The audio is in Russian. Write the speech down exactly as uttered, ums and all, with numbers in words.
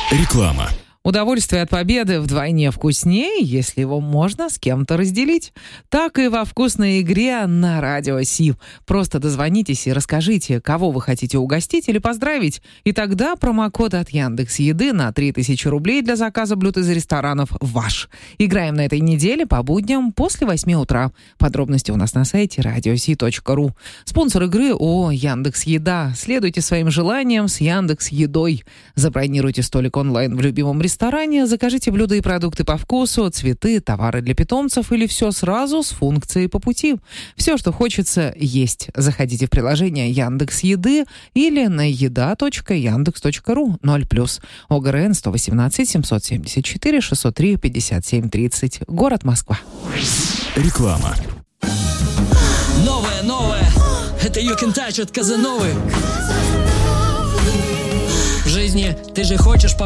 Реклама. Удовольствие от победы вдвойне вкуснее, если его можно с кем-то разделить. Так и во вкусной игре на Радио Си. Просто дозвонитесь и расскажите, кого вы хотите угостить или поздравить. И тогда промокод от Яндекс.Еды на три тысячи рублей для заказа блюд из ресторанов ваш. Играем на этой неделе по будням после восьми утра. Подробности у нас на сайте радиоси точка ру. Спонсор игры ООО «Яндекс.Еда». Следуйте своим желаниям с Яндекс.Едой. Забронируйте столик онлайн в любимом ресторане. ресторане, закажите блюда и продукты по вкусу, цветы, товары для питомцев или все сразу с функцией по пути. Все, что хочется, есть. Заходите в приложение Яндекс.Еды или на еда точка яндекс точка ру. ноль плюс. ОГРН сто восемнадцать семьсот семьдесят четыре шестьсот три пятьдесят семь тридцать. Город Москва. Реклама. Новое, новое. Это You Can Touch от Казановы. В жизни ты же хочешь побольше.